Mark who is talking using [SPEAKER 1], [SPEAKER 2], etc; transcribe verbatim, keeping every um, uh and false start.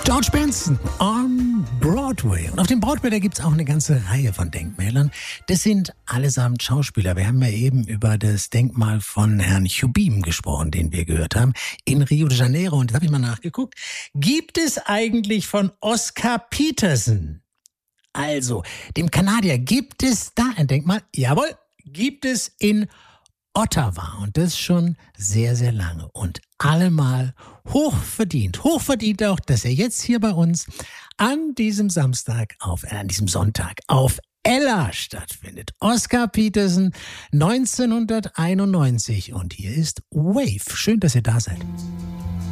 [SPEAKER 1] George Benson on Broadway. Und auf dem Broadway, da gibt es auch eine ganze Reihe von Denkmälern. Das sind allesamt Schauspieler. Wir haben ja eben über das Denkmal von Herrn Jobim gesprochen, den wir gehört haben, in Rio de Janeiro. Und da habe ich mal nachgeguckt. Gibt es eigentlich von Oscar Peterson, also dem Kanadier, gibt es da ein Denkmal? Jawohl, gibt es in Ottawa. Und das schon sehr, sehr lange. Und allemal hochverdient. Hochverdient auch, dass er jetzt hier bei uns an diesem Samstag, auf, äh, an diesem Sonntag auf Ella stattfindet. Oscar Peterson, neunzehnhunderteinundneunzig. Und hier ist Wave. Schön, dass ihr da seid.